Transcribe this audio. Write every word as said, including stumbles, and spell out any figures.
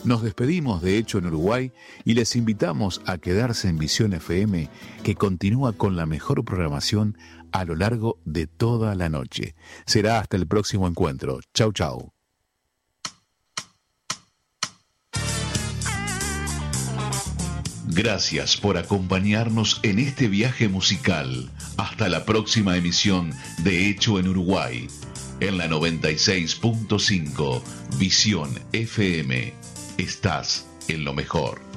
Nos despedimos de Hecho en Uruguay y les invitamos a quedarse en Visión F M, que continúa con la mejor programación a lo largo de toda la noche. Será hasta el próximo encuentro. Chau, chau. Gracias por acompañarnos en este viaje musical. Hasta la próxima emisión de Hecho en Uruguay, en la noventa y seis punto cinco Visión F M. Estás en lo mejor.